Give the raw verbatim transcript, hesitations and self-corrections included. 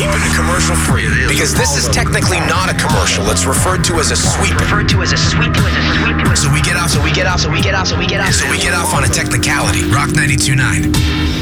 keeping it commercial free. Because this is technically not a commercial. It's referred to as a sweeper. Referred to as a sweeper. So we get off, so we get off, so we get off, so we get off, so we get off on a technicality. Rock ninety-two point nine.